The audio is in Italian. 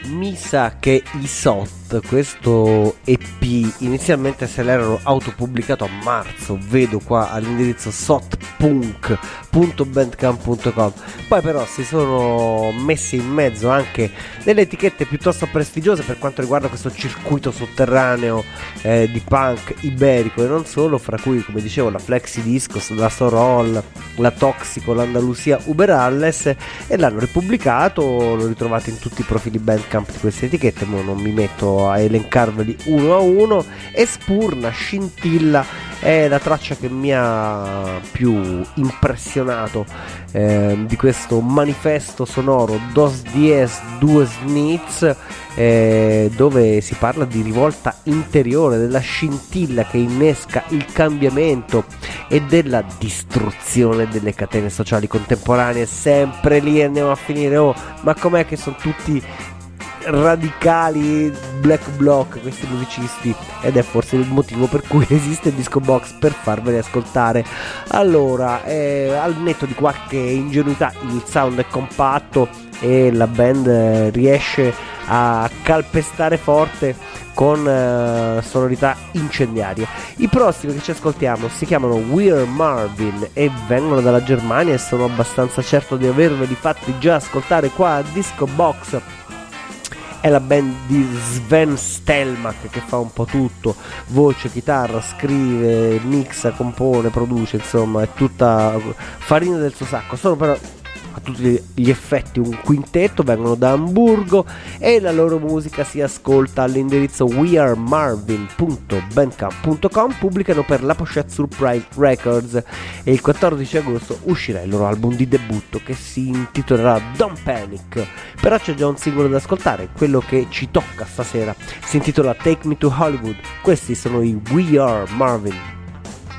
Mi sa che i SOT, questo EP, inizialmente se l'erano autopubblicato a marzo, vedo qua all'indirizzo sotpunk.bandcamp.com. Poi però si sono messi in mezzo anche delle etichette piuttosto prestigiose per quanto riguarda questo circuito sotterraneo di punk iberico e non solo, fra cui, come dicevo, la Flexi Discos, la Sorol, la Toxico, l'Andalusia Uberalles, e l'hanno ripubblicato. Lo ritrovate in tutti i profili Bandcamp di queste etichette, ma non mi metto a elencarveli uno a uno. E Spurna, Scintilla è la traccia che mi ha più impressionato di questo manifesto sonoro Dos Dies Dues Nits, dove si parla di rivolta interiore, della scintilla che innesca il cambiamento e della distruzione delle catene sociali contemporanee. Sempre lì andiamo a finire. Ma com'è che sono tutti radicali, black bloc questi musicisti, ed è forse il motivo per cui esiste il Disco Box, per farveli ascoltare. Allora, al netto di qualche ingenuità, il sound è compatto e la band riesce a calpestare forte con sonorità incendiarie. I prossimi che ci ascoltiamo si chiamano We're Marvin e vengono dalla Germania, e sono abbastanza certo di averveli fatti già ascoltare qua a Disco Box. È la band di Sven Stelmach, che fa un po' tutto: voce, chitarra, scrive, mixa, compone, produce, insomma è tutta farina del suo sacco. Sono però a tutti gli effetti un quintetto, vengono da Amburgo e la loro musica si ascolta all'indirizzo wearemarvin.bandcamp.com. pubblicano per la Pochette Surprise Records e il 14 agosto uscirà il loro album di debutto, che si intitolerà Don't Panic. Però c'è già un singolo da ascoltare, quello che ci tocca stasera, si intitola Take Me to Hollywood. Questi sono i We Are Marvin.